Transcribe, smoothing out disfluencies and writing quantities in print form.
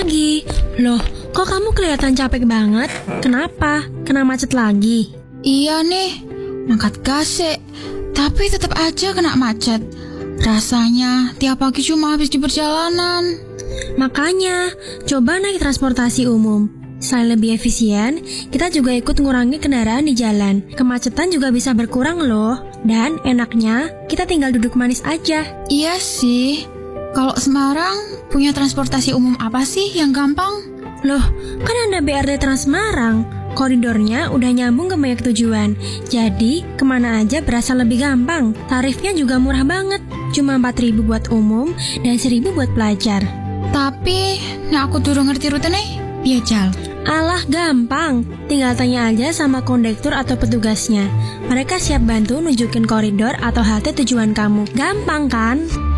Lagi. Loh, kok kamu kelihatan capek banget? Kenapa? Kena macet lagi? Iya nih, angkat gas tapi tetap aja kena macet. Rasanya tiap pagi cuma habis di perjalanan. Makanya, coba naik transportasi umum. Selain lebih efisien, kita juga ikut ngurangi kendaraan di jalan. Kemacetan juga bisa berkurang loh. Dan enaknya, kita tinggal duduk manis aja. Iya sih. Kalau Semarang punya transportasi umum apa sih yang gampang? Loh, kan ada BRT Trans Semarang. Koridornya udah nyambung ke banyak tujuan. Jadi, kemana aja berasa lebih gampang. Tarifnya juga murah banget. Cuma 4.000 buat umum dan 1.000 buat pelajar. Tapi, aku turun ngerti rute nih, Jal. Alah, gampang. Tinggal tanya aja sama kondektur atau petugasnya. Mereka siap bantu nunjukin koridor atau halte tujuan kamu. Gampang kan?